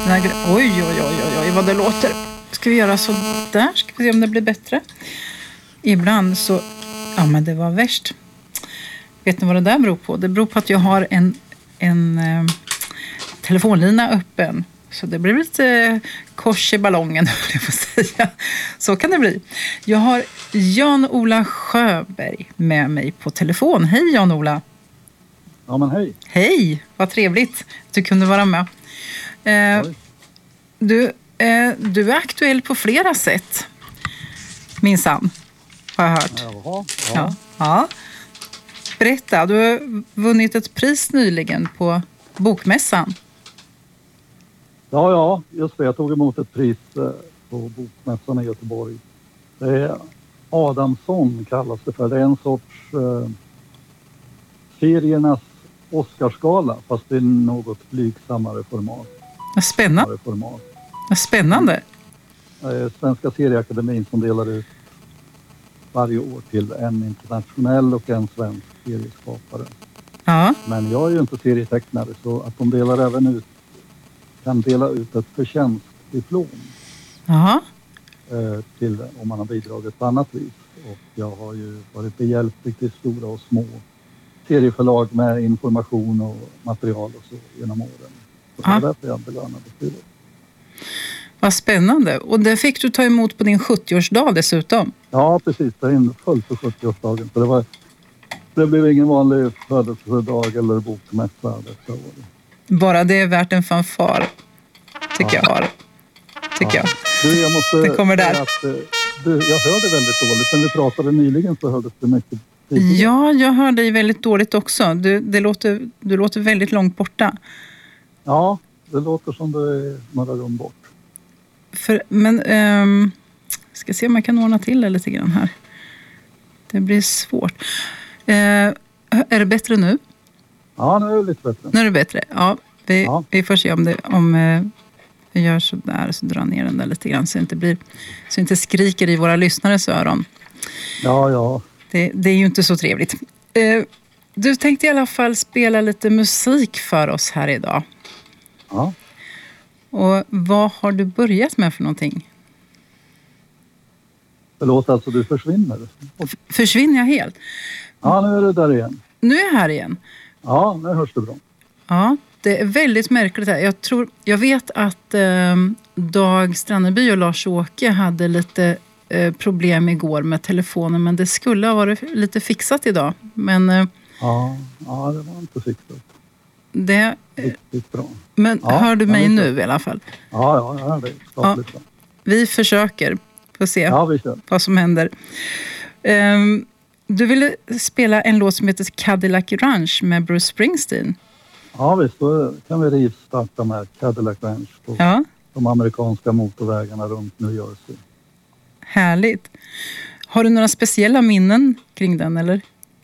Oj, oj, oj, oj, oj, vad det låter. Ska vi göra så där? Ska vi se om det blir bättre? Ibland så... Ja, men det var värst. Vet ni vad det där beror på? Det beror på att jag har en telefonlina öppen. Så det blir lite kors i ballongen, jag får säga. Så kan det bli. Jag har Jan-Ola Sjöberg med mig på telefon. Hej Jan-Ola. Ja, men hej. Hej, vad trevligt att du kunde vara med. Du är aktuell på flera sätt. Minsann, har jag hört. Ja. Berätta, du har vunnit ett pris nyligen på Bokmässan. Ja, just det. Jag tog emot ett pris på Bokmässan i Göteborg. Det är Adamsson kallas det för. Det är en sorts seriernas Oscarsgala, fast i något blygsammare format. Vad spännande. Svenska serieakademin som delar ut varje år till en internationell och en svensk serieskapare. Ja. Men jag är ju inte serietecknare, så att de kan dela ut ett förtjänstdiplom. Jaha. Till om man har bidragit på annat vis. Och jag har ju varit behjälplig till stora och små serieförlag med information och material och så genom åren. Så det är därför jag belönade till det. Vad spännande. Och det fick du ta emot på din 70-årsdag dessutom. Ja, precis. Det är infullt på 70-årsdagen. Så det blev ingen vanlig födelsedag eller bokmässa detta år. Bara det är värt en fanfar, tycker jag. Du, jag måste det kommer där. Jag hörde väldigt dåligt. När vi pratade nyligen så hördes det mycket tidigare. Ja, jag hör dig väldigt dåligt också. Du låter väldigt långt borta. Ja, det låter som det är några rum bort. Ska se om jag kan ordna till det lite grann här. Det blir svårt. Är det bättre nu? Ja, nu är det lite bättre. Nu är det bättre, ja. Vi får se om vi gör så där, så drar ner den där lite grann så det inte skriker i våra lyssnares öron. Ja. Det är ju inte så trevligt. Du tänkte i alla fall spela lite musik för oss här idag. Ja. Och vad har du börjat med för någonting? Förlåt, alltså du försvinner. Försvinner jag helt? Ja, nu är du där igen. Nu är jag här igen? Ja, nu hörs det bra. Ja, det är väldigt märkligt här. Jag vet att Dag Stranneby och Lars-Åke hade lite problem igår med telefonen, men det skulle ha varit lite fixat idag. Men, ja, det var inte fixat. Det riktigt bra. Men hör du mig nu i alla fall? Ja, jag hör dig. Ja, vi försöker. Får se vad som händer. Du ville spela en låt som heter Cadillac Ranch med Bruce Springsteen. Ja, visst. Då kan vi rivstarta med Cadillac Ranch på de amerikanska motorvägarna runt New Jersey. Härligt. Har du några speciella minnen kring den, eller?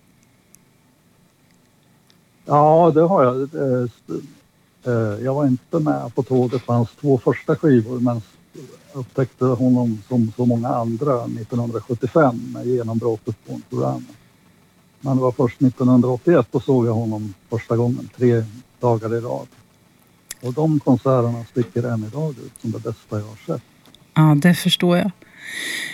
Ja, det har jag. Jag var inte med på tåget på hans 2 första skivor, men upptäckte honom som så många andra 1975 med genombrottet på en program. Men det var först 1981 och såg jag honom första gången, 3 dagar i rad. Och de konserterna sticker än idag ut som det bästa jag har sett. Ja, det förstår jag.